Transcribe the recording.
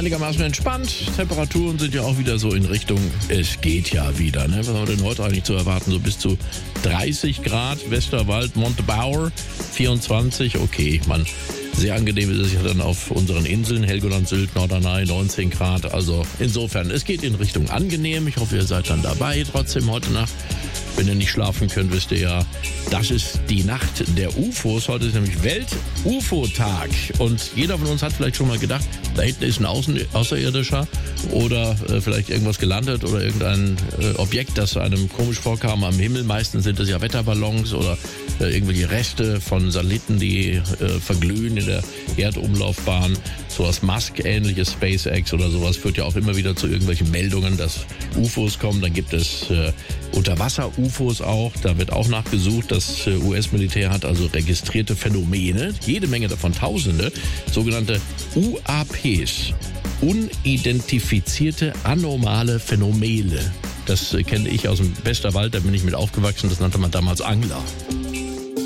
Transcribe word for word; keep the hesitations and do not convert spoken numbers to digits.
einigermaßen entspannt. Temperaturen sind ja auch wieder so in Richtung, es geht ja wieder. Ne? Was haben wir denn heute eigentlich zu erwarten? So bis zu dreißig Grad, Westerwald, Montabaur, vierundzwanzig. Okay, man, sehr angenehm ist es ja dann auf unseren Inseln, Helgoland, Sylt, Norderney, neunzehn Grad. Also insofern, es geht in Richtung angenehm. Ich hoffe, ihr seid dann dabei trotzdem heute Nacht. Wenn ihr nicht schlafen könnt, wisst ihr ja, das ist die Nacht der U F Os. Heute ist nämlich Welt-U F O-Tag. Und jeder von uns hat vielleicht schon mal gedacht, da hinten ist ein Außen- Außerirdischer oder äh, vielleicht irgendwas gelandet oder irgendein äh, Objekt, das einem komisch vorkam am Himmel. Meistens sind es ja Wetterballons oder äh, irgendwelche Reste von Satelliten, die äh, verglühen in der Erdumlaufbahn. Sowas Musk-ähnliches, SpaceX oder sowas führt ja auch immer wieder zu irgendwelchen Meldungen, dass U F Os kommen. Dann gibt es äh, Unterwasser-U F Os auch. Da wird auch nachgesucht. Das äh, U S-Militär hat also registrierte Phänomene, jede Menge davon, Tausende, sogenannte U A Ps, unidentifizierte anomale Phänomene. Das äh, kenne ich aus dem Westerwald, da bin ich mit aufgewachsen, das nannte man damals Angler.